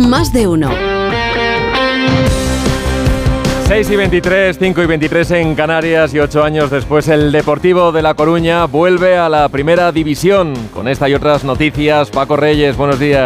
Más de uno. 6:23, 5:23 en Canarias y 8 años después el Deportivo de La Coruña vuelve a la primera división. Con esta y otras noticias, Paco Reyes, buenos días.